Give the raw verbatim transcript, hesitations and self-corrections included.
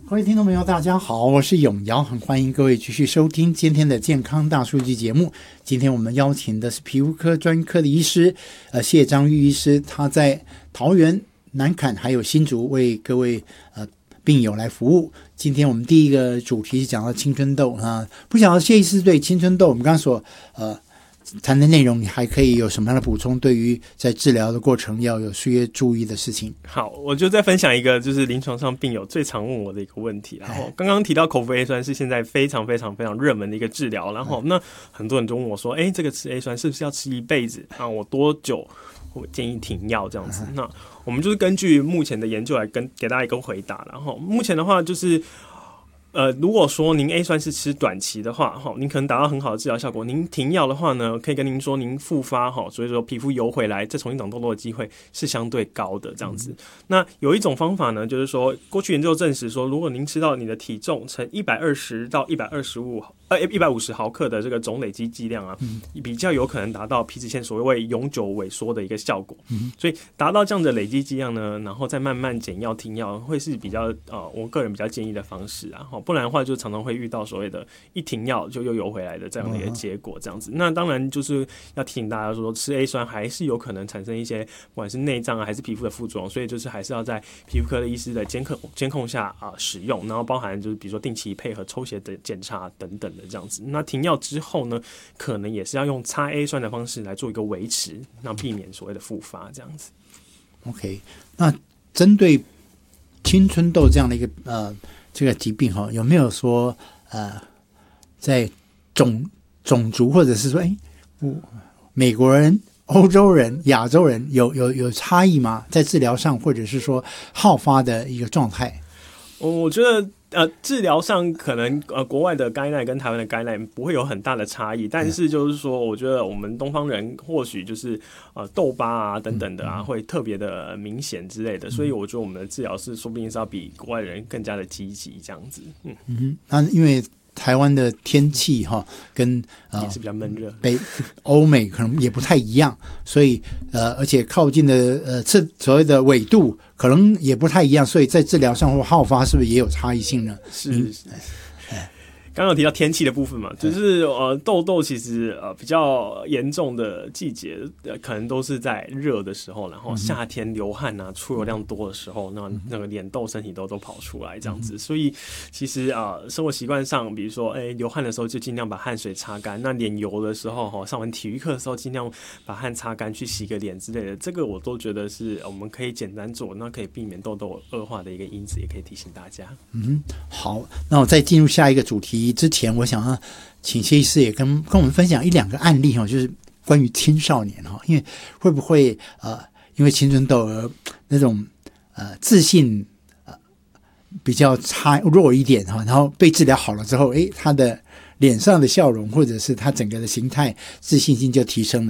各位听众朋友大家好，我是永尧，很欢迎各位继续收听今天的健康大数据节目。今天我们邀请的是皮肤科专科的医师呃，谢章玉医师，他在桃园、南崁还有新竹为各位呃病友来服务。今天我们第一个主题是讲到青春痘啊，不晓得谢医师对青春痘我们刚刚所呃谈的内容，你还可以有什么样的补充？对于在治疗的过程要有些注意的事情。 好，我就再分享一个，就是临床上病友最常问我的一个问题。然后刚刚提到口服 A 酸是现在非常非常非常热门的一个治疗，然后那很多人就问我说：“哎，这个吃 A 酸是不是要吃一辈子？啊，我多久我建议停药这样子？”那我们就是根据目前的研究来跟给大家一个回答。然后目前的话就是。呃，如果说您 A 酸是吃短期的话，哈，您可能达到很好的治疗效果。您停药的话呢，可以跟您说，您复发哈，所以说皮肤油回来再重新长痘痘的机会是相对高的这样子。嗯、那有一种方法呢，就是说，过去研究证实说，如果您吃到你的体重乘一百二十到一百二十五呃一百五十毫克的这个总累积剂量啊，嗯、比较有可能达到皮脂腺所谓永久萎缩的一个效果。嗯、所以达到这样的累积剂量呢，然后再慢慢减药停药，会是比较呃我个人比较建议的方式啊。不然的话，就常常会遇到所谓的一停药就又游回来的这样的一个结果，这样子。那当然就是要提醒大家说，吃 A 酸还是有可能产生一些不管是内脏啊还是皮肤的副作用，所以就是还是要在皮肤科的医师的监控监控下啊、呃、使用，然后包含就是比如说定期配合抽血的检查等等的这样子。那停药之后呢，可能也是要用擦 A 酸的方式来做一个维持，那避免所谓的复发这样子。 OK， 那针对青春痘这样的一个呃。这个疾病哈，有没有说呃，在种种族或者是说，哎，美国人、欧洲人、亚洲人有有有差异吗？在治疗上，或者是说好发的一个状态？ 我我觉得。呃，治疗上可能呃，国外的guideline跟台湾的guideline不会有很大的差异，但是就是说，我觉得我们东方人或许就是呃痘疤啊等等的啊，嗯、会特别的明显之类的，所以我觉得我们的治疗是说不定是要比国外人更加的积极这样子。嗯嗯，那因为台湾的天气哈跟呃也是比较闷热， 北欧美可能也不太一样，所以呃，而且靠近的呃这所谓的纬度可能也不太一样，所以在治疗上或好发是不是也有差异性呢？ 是。是刚刚有提到天气的部分嘛，就是呃痘痘其实呃比较严重的季节、呃，可能都是在热的时候，然后夏天流汗啊、出油量多的时候，那那个脸痘、身体痘都跑出来这样子。所以其实啊、呃，生活习惯上，比如说，哎，流汗的时候就尽量把汗水擦干；那脸油的时候，哈，上完体育课的时候，尽量把汗擦干，去洗个脸之类的。这个我都觉得是我们可以简单做，那可以避免痘痘恶化的一个因子，也可以提醒大家。 嗯，好，那我再进入下一个主题。之前我想要请谢医师也跟跟我们分享一两个案例哈，就是关于青少年哈，因为会不会呃因为青春痘而那种呃自信呃比较差弱一点哈，然后被治疗好了之后，诶，他的脸上的笑容或者是他整个的形态自信心就提升了。